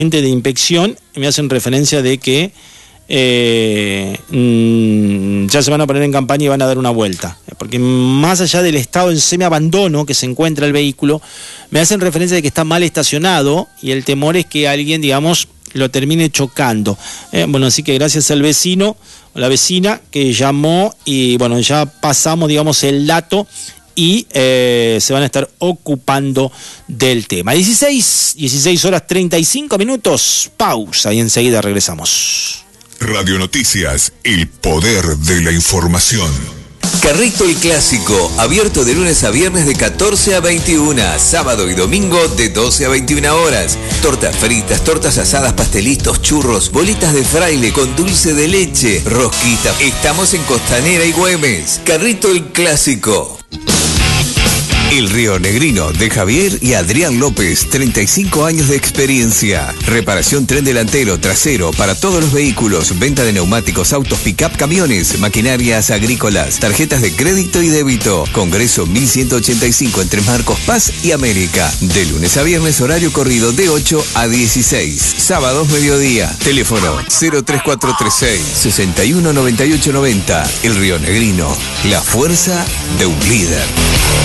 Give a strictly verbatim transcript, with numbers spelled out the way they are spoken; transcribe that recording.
de inspección me hacen referencia de que eh, mmm, ya se van a poner en campaña y van a dar una vuelta, porque más allá del estado en semi-abandono que se encuentra el vehículo, me hacen referencia de que está mal estacionado y el temor es que alguien, digamos, lo termine chocando. Eh, bueno, así que gracias al vecino o la vecina que llamó y bueno, ya pasamos, digamos, el dato y eh, se van a estar ocupando del tema. dieciséis, dieciséis horas treinta y cinco minutos, pausa y enseguida regresamos. Radio Noticias, el poder de la información. Carrito el Clásico, abierto de lunes a viernes de catorce a veintiuna, sábado y domingo de doce a veintiuna horas. Tortas fritas, tortas asadas, pastelitos, churros, bolitas de fraile con dulce de leche, rosquita. Estamos en Costanera y Güemes. Carrito el Clásico. El Río Negrino de Javier y Adrián López, treinta y cinco años de experiencia. Reparación tren delantero, trasero, para todos los vehículos. Venta de neumáticos, autos, pick-up, camiones, maquinarias agrícolas, tarjetas de crédito y débito. Congreso mil ciento ochenta y cinco entre Marcos Paz y América. De lunes a viernes, horario corrido de ocho a dieciséis. Sábados, mediodía. Teléfono cero tres cuatro tres seis, seis uno nueve ocho nueve cero. El Río Negrino, la fuerza de un líder.